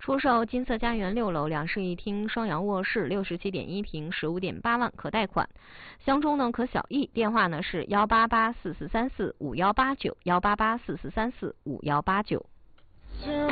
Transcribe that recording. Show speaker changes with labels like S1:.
S1: 出售金色家园6楼2室1厅双阳卧室，67.1平，15.8万，可贷款。相中呢可小议，电话呢是18844345189，18844345189。